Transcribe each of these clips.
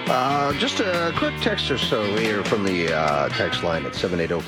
Just a quick text or so here from the text line at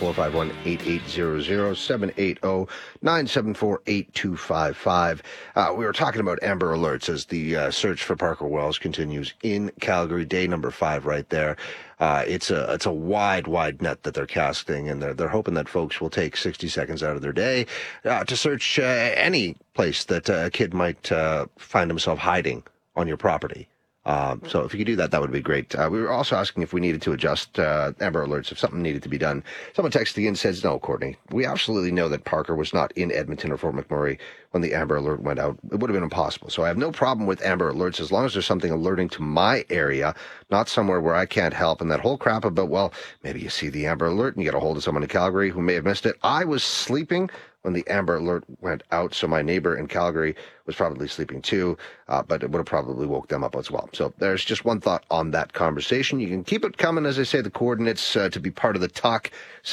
780-451-8800, 780-974-8255. We were talking about Amber Alerts as the search for Parker Wells continues in Calgary, day number 5 right there. It's a wide net that they're casting, and they're hoping that folks will take 60 seconds out of their day to search any place that a kid might find himself hiding on your property. So if you could do that, that would be great. We were also asking if we needed to adjust Amber Alerts, if something needed to be done. Someone texted in says, no, Courtney, we absolutely know that Parker was not in Edmonton or Fort McMurray when the Amber Alert went out. It would have been impossible. So I have no problem with Amber Alerts as long as there's something alerting to my area, not somewhere where I can't help. And that whole crap about, well, maybe you see the Amber Alert and you get a hold of someone in Calgary who may have missed it. I was sleeping when the Amber Alert went out, so my neighbor in Calgary was probably sleeping too, but it would have probably woke them up as well. So there's just one thought on that conversation. You can keep it coming, as I say, the coordinates to be part of the talk,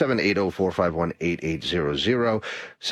780-451-8800,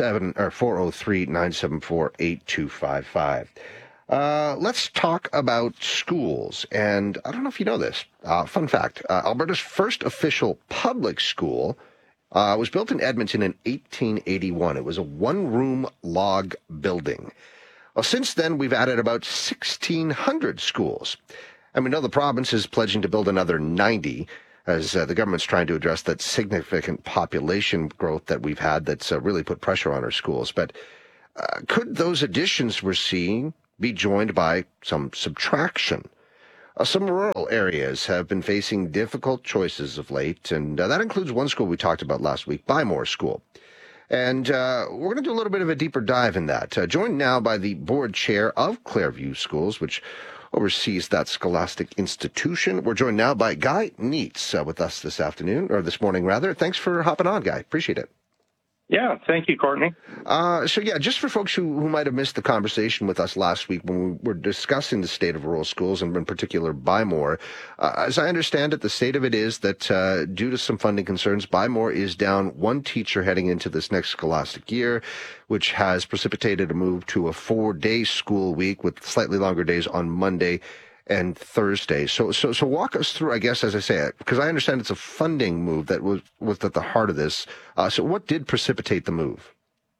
403-974-8255. Let's talk about schools. And I don't know if you know this. Fun fact, Alberta's first official public school was built in Edmonton in 1881. It was a one-room log building. Well, since then, we've added about 1,600 schools. And we know the province is pledging to build another 90, as the government's trying to address that significant population growth that we've had that's really put pressure on our schools. But could those additions we're seeing be joined by some subtraction? Some rural areas have been facing difficult choices of late, and that includes one school we talked about last week, Bymore School. And we're going to do a little bit of a deeper dive in that. Joined now by the board chair of Clairview Schools, which oversees that scholastic institution. We're joined now by Guy Neitz with us this morning rather. Thanks for hopping on, Guy. Appreciate it. Yeah, thank you, Courtney. Just for folks who might have missed the conversation with us last week when we were discussing the state of rural schools, and in particular Bymore, as I understand it, the state of it is that due to some funding concerns, Bymore is down one teacher heading into this next scholastic year, which has precipitated a move to a 4-day school week with slightly longer days on Monday and Thursday. So walk us through, I guess, as I say, because I understand it's a funding move that was at the heart of this. So what did precipitate the move?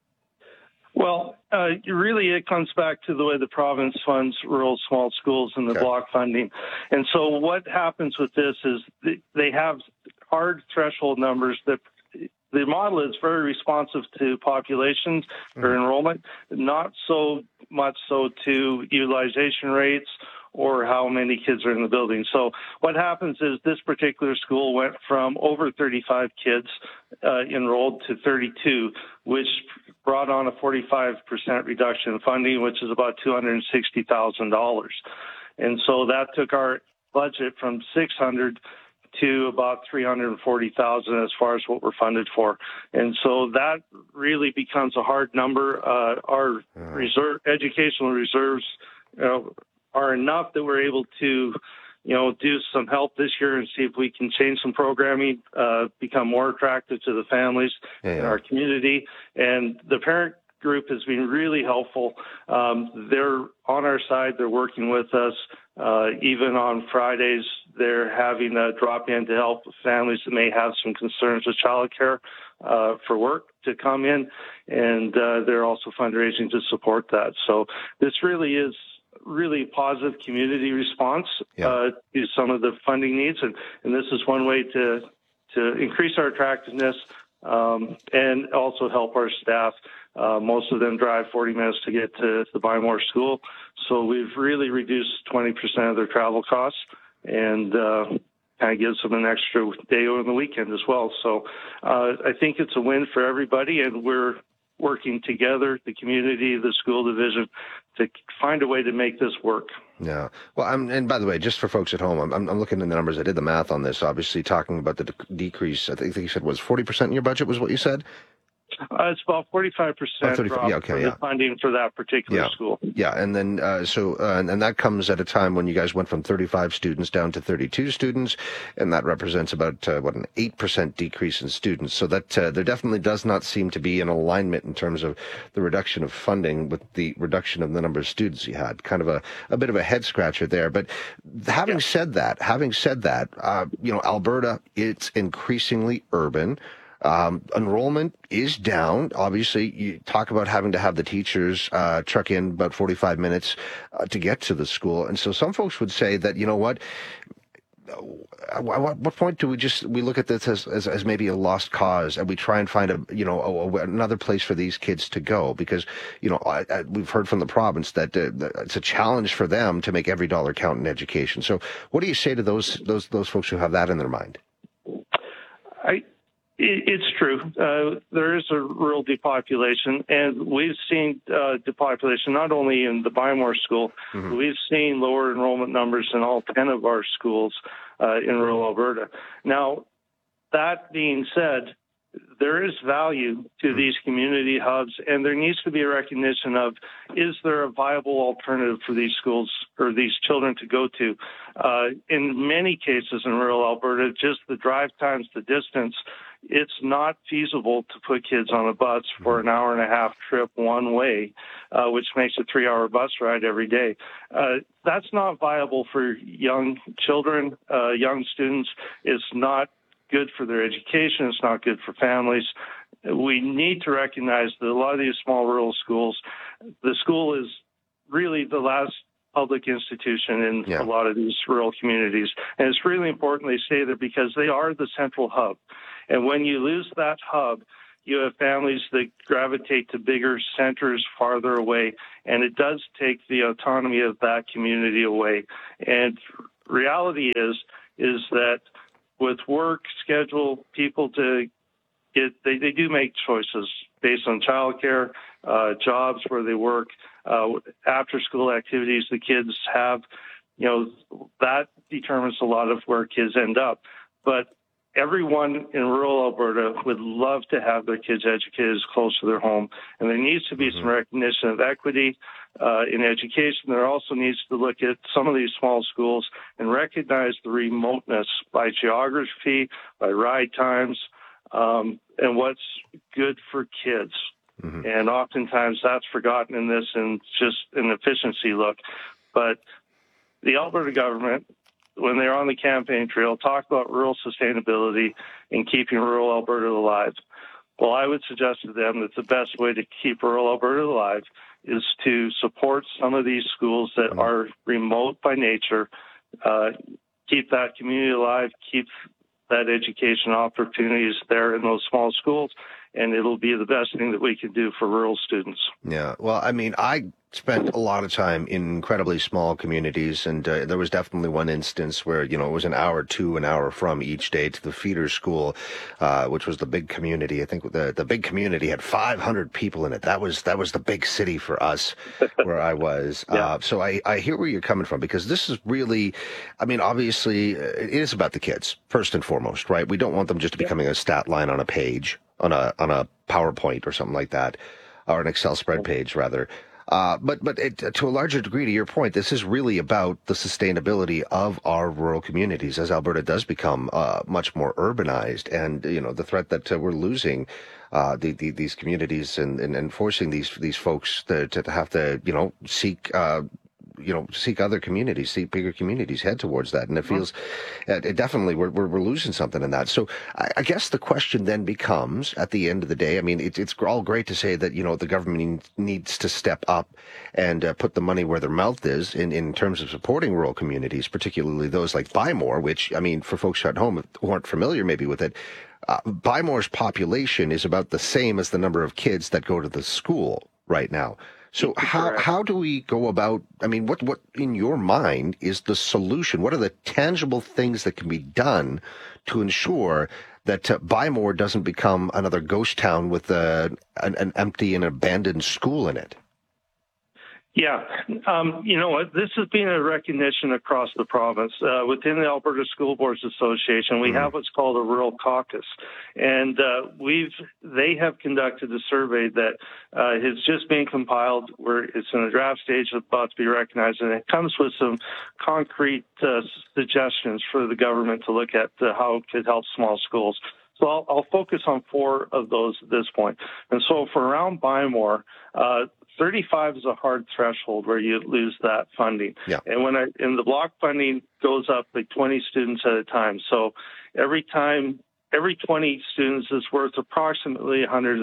Well, really it comes back to the way the province funds rural small schools and the block funding. And so what happens with this is they have hard threshold numbers that the model is very responsive to populations or enrollment, not so much so to utilization rates or how many kids are in the building. So what happens is this particular school went from over 35 kids enrolled to 32, which brought on a 45% reduction in funding, which is about $260,000. And so that took our budget from 600 to about 340,000 as far as what we're funded for. And so that really becomes a hard number. Our educational reserves are enough that we're able to, do some help this year and see if we can change some programming, become more attractive to the families in our community. And the parent group has been really helpful. They're on our side. They're working with us. Even on Fridays, they're having a drop in to help families that may have some concerns with childcare for work to come in. And they're also fundraising to support that. So this really is really positive community response to some of the funding needs. And this is one way to increase our attractiveness and also help our staff. Most of them drive 40 minutes to get to the Bymore School. So we've really reduced 20% of their travel costs and kind of gives them an extra day over the weekend as well. So I think it's a win for everybody, and we're working together, the community, the school division, to find a way to make this work. Yeah. Well, and by the way, just for folks at home, I'm looking at the numbers. I did the math on this, obviously talking about the decrease. I think you said was 40% in your budget was what you said? It's about 45% drop the funding for that particular school. Yeah, and then and that comes at a time when you guys went from 35 students down to 32 students, and that represents about an 8% decrease in students. So that there definitely does not seem to be an alignment in terms of the reduction of funding with the reduction of the number of students you had. Kind of a bit of a head scratcher there. But having said that, Alberta, it's increasingly urban. Enrollment is down. Obviously, you talk about having to have the teachers truck in about 45 minutes to get to the school. And so some folks would say that, at what point do we look at this as maybe a lost cause, and we try and find another place for these kids to go? Because we've heard from the province that it's a challenge for them to make every dollar count in education. So what do you say to those folks who have that in their mind? It's true. There is a rural depopulation, and we've seen depopulation not only in the Bymore School. Mm-hmm. We've seen lower enrollment numbers in all 10 of our schools in rural Alberta. Now, that being said, there is value to these community hubs, and there needs to be a recognition of, is there a viable alternative for these schools or these children to go to? In many cases in rural Alberta, just the drive times, the distance, it's not feasible to put kids on a bus for an hour and a half trip one way, which makes a 3-hour bus ride every day. That's not viable for young children, young students. It's not good for their education. It's not good for families. We need to recognize that a lot of these small rural schools, the school is really the last public institution in a lot of these rural communities. And it's really important they stay there because they are the central hub. And when you lose that hub, you have families that gravitate to bigger centers farther away, and it does take the autonomy of that community away. And reality is that with work schedule, people they do make choices based on childcare, jobs where they work, after school activities the kids have. That determines a lot of where kids end up. But everyone in rural Alberta would love to have their kids educated as close to their home, and there needs to be some recognition of equity in education. There also needs to look at some of these small schools and recognize the remoteness by geography, by ride times, and what's good for kids. Mm-hmm. And oftentimes that's forgotten in this and just an efficiency look. But the Alberta government, when they're on the campaign trail, talk about rural sustainability and keeping rural Alberta alive. Well, I would suggest to them that the best way to keep rural Alberta alive is to support some of these schools that are remote by nature, keep that community alive, keep that education opportunities there in those small schools, and it'll be the best thing that we can do for rural students. Yeah, well, I mean, I spent a lot of time in incredibly small communities, and there was definitely one instance where, it was an hour to an hour from each day to the feeder school, which was the big community. I think the big community had 500 people in it. That was the big city for us where I was. Yeah. So I hear where you're coming from, because this is really, I mean, obviously it is about the kids first and foremost, right? We don't want them just becoming a stat line on a page, on a PowerPoint or something like that, or an Excel spread page rather. But to a larger degree, to your point, this is really about the sustainability of our rural communities as Alberta does become much more urbanized, and the threat that we're losing these communities and forcing these folks to have to seek other communities, seek bigger communities, head towards that. And it feels, it definitely, we're losing something in that. So I guess the question then becomes, at the end of the day, I mean, it's all great to say that, the government needs to step up and put the money where their mouth is in terms of supporting rural communities, particularly those like Bymore, which, I mean, for folks at home who aren't familiar maybe with it, Bymore's population is about the same as the number of kids that go to the school right now. So how do we go about, I mean, what in your mind is the solution? What are the tangible things that can be done to ensure that Bymore doesn't become another ghost town with an empty and abandoned school in it? Yeah. You know what? This has been a recognition across the province. Within the Alberta School Boards Association, we have what's called a rural caucus. And they have conducted a survey that has just been compiled, where it's in the draft stage, about to be recognized. And it comes with some concrete suggestions for the government to look at how it could help small schools. So I'll focus on 4 of those at this point. And so for around Bymore, 35 is a hard threshold where you lose that funding. Yeah. And the block funding goes up like 20 students at a time. So every 20 students is worth approximately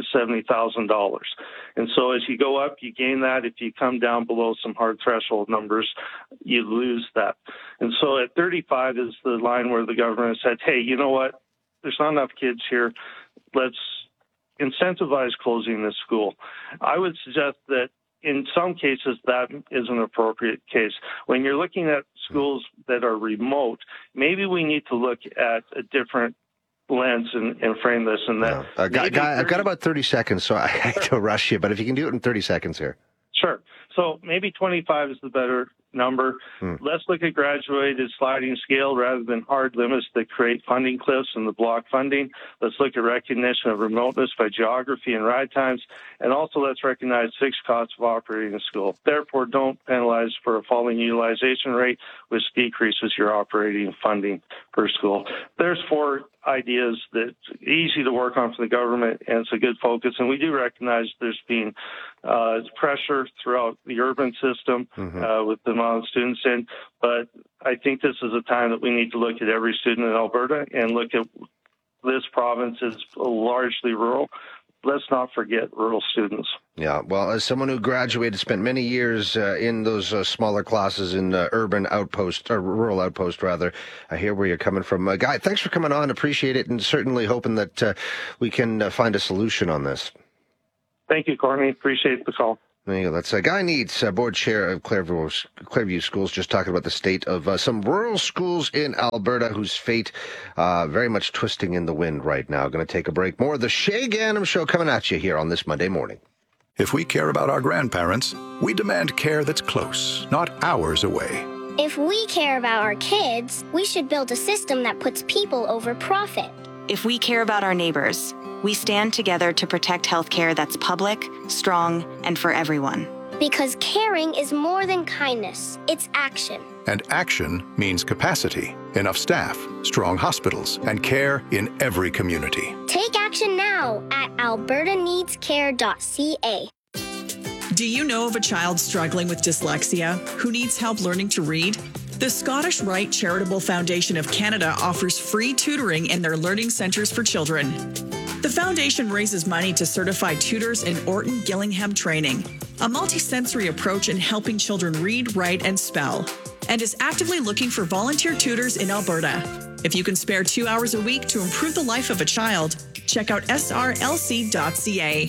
$170,000. And so as you go up, you gain that. If you come down below some hard threshold numbers, you lose that. And so at 35 is the line where the government said, hey, you know what? There's not enough kids here. Let's incentivize closing this school. I would suggest that in some cases that is an appropriate case. When you're looking at schools that are remote, maybe we need to look at a different lens and frame this. And that. Guy, I've got about 30 seconds, so I hate to rush you, but if you can do it in 30 seconds here. Sure. So maybe 25 is the better number. Let's look at graduated sliding scale rather than hard limits that create funding cliffs in the block funding. Let's look at recognition of remoteness by geography and ride times. And also let's recognize fixed costs of operating a school. Therefore, don't penalize for a falling utilization rate, which decreases your operating funding per school. There's 4 ideas that's easy to work on for the government, and it's a good focus. And we do recognize there's been pressure throughout the urban system with the amount of students in, but I think this is a time that we need to look at every student in Alberta and look at this province is largely rural. Let's not forget rural students. Yeah, well, as someone who graduated, spent many years in those smaller classes in urban outpost, or rural outpost, rather, I hear where you're coming from. Guy, thanks for coming on. Appreciate it, and certainly hoping that we can find a solution on this. Thank you, Courtney. Appreciate the call. There you go. That's Guy Neitz, board chair of Clairview Schools, just talking about the state of some rural schools in Alberta whose fate very much twisting in the wind right now. Going to take a break. More of the Shay Gannam Show coming at you here on this Monday morning. If we care about our grandparents, we demand care that's close, not hours away. If we care about our kids, we should build a system that puts people over profit. If we care about our neighbors, we stand together to protect healthcare that's public, strong, and for everyone. Because caring is more than kindness, it's action. And action means capacity, enough staff, strong hospitals, and care in every community. Take action now at albertaneedscare.ca. Do you know of a child struggling with dyslexia who needs help learning to read? The Scottish Rite Charitable Foundation of Canada offers free tutoring in their learning centres for children. The foundation raises money to certify tutors in Orton Gillingham training, a multisensory approach in helping children read, write, and spell, and is actively looking for volunteer tutors in Alberta. If you can spare 2 hours a week to improve the life of a child, check out srlc.ca.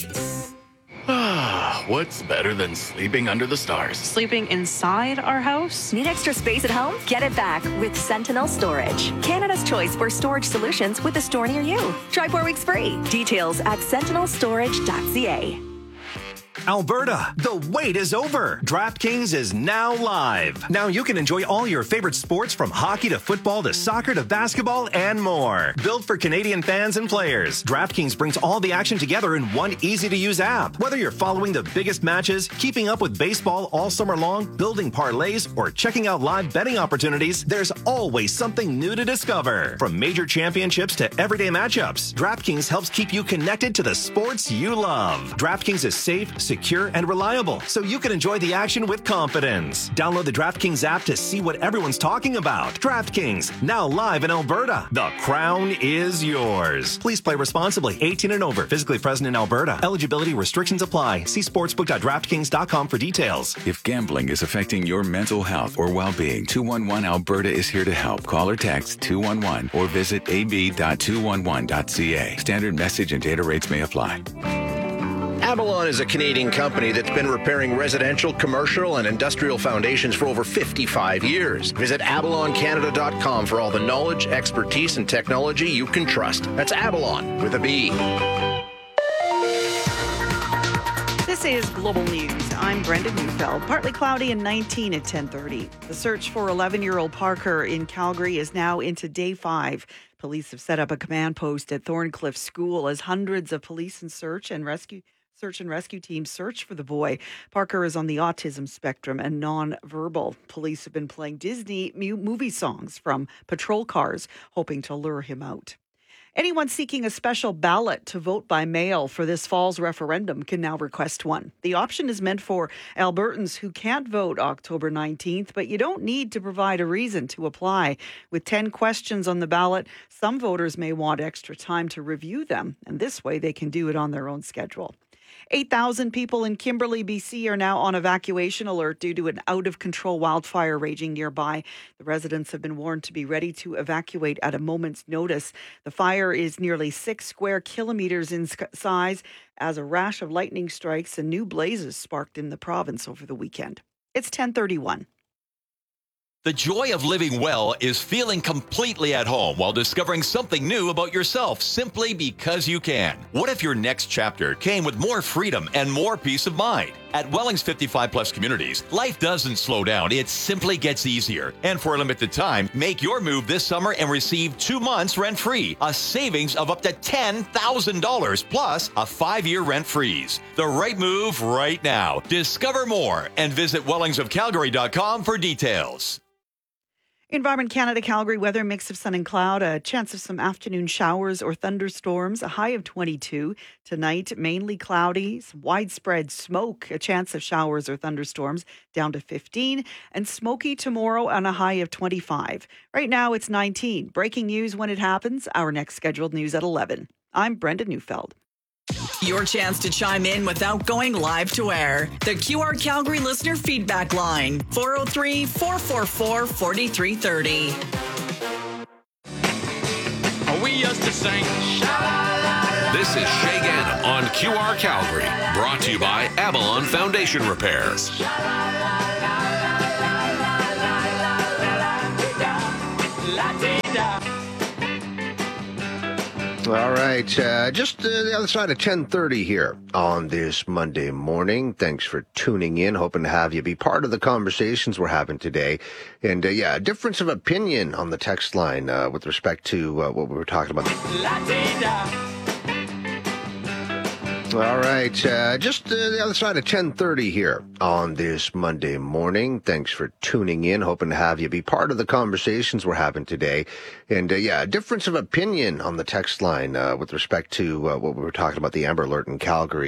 What's better than sleeping under the stars? Sleeping inside our house? Need extra space at home? Get it back with Sentinel Storage. Canada's choice for storage solutions with a store near you. Try 4 weeks free. Details at sentinelstorage.ca. Alberta, the wait is over. DraftKings is now live. Now you can enjoy all your favorite sports from hockey to football to soccer to basketball and more. Built for Canadian fans and players, DraftKings brings all the action together in one easy-to-use app. Whether you're following the biggest matches, keeping up with baseball all summer long, building parlays, or checking out live betting opportunities, there's always something new to discover. From major championships to everyday matchups, DraftKings helps keep you connected to the sports you love. DraftKings is safe, secure, and reliable, so you can enjoy the action with confidence. Download the DraftKings app to see what everyone's talking about. DraftKings, now live in Alberta. The crown is yours. Please play responsibly. 18 and over. Physically present in Alberta. Eligibility restrictions apply. See sportsbook.draftkings.com for details. If gambling is affecting your mental health or well-being, 211 Alberta is here to help. Call or text 211 or visit ab.211.ca. Standard message and data rates may apply. Avalon is a Canadian company that's been repairing residential, commercial, and industrial foundations for over 55 years. Visit avaloncanada.com for all the knowledge, expertise, and technology you can trust. That's Avalon with a B. This This is Global News. I'm Brenda Neufeld. Partly cloudy and 19 at 10:30. The search for 11-year-old Parker in Calgary is now into day 5. Police have set up a command post at Thorncliffe School as hundreds of police and search and rescue teams search for the boy. Parker is on the autism spectrum and non-verbal. Police have been playing Disney movie songs from patrol cars, hoping to lure him out. Anyone seeking a special ballot to vote by mail for this fall's referendum can now request one. The option is meant for Albertans who can't vote October 19th, but you don't need to provide a reason to apply. With 10 questions on the ballot, some voters may want extra time to review them, and this way they can do it on their own schedule. 8,000 people in Kimberley, BC are now on evacuation alert due to an out-of-control wildfire raging nearby. The residents have been warned to be ready to evacuate at a moment's notice. The fire is nearly 6 square kilometers in size as a rash of lightning strikes and new blazes sparked in the province over the weekend. It's 10:31. The joy of living well is feeling completely at home while discovering something new about yourself simply because you can. What if your next chapter came with more freedom and more peace of mind? At Wellings 55 Plus Communities, life doesn't slow down, it simply gets easier. And for a limited time, make your move this summer and receive 2 months rent-free, a savings of up to $10,000 plus a 5-year rent freeze. The right move right now. Discover more and visit wellingsofcalgary.com for details. Environment Canada Calgary weather, mix of sun and cloud, a chance of some afternoon showers or thunderstorms, a high of 22. Tonight, mainly cloudy, some widespread smoke, a chance of showers or thunderstorms, down to 15. And smoky tomorrow on a high of 25. Right now, it's 19. Breaking news when it happens. Our next scheduled news at 11. I'm Brenda Neufeld. Your chance to chime in without going live to air. The QR Calgary listener feedback line, 403-444-4330. We used to sing. This is Shay Gannon on QR Calgary, brought to you by Avalon Foundation Repairs. All right, just the other side of 10:30 here on this Monday morning. Thanks for tuning in. Hoping to have you be part of the conversations we're having today. And, a difference of opinion on the text line with respect to what we were talking about. All right, just the other side of 10:30 here on this Monday morning. Thanks for tuning in. Hoping to have you be part of the conversations we're having today. And, a difference of opinion on the text line with respect to what we were talking about, the Amber Alert in Calgary.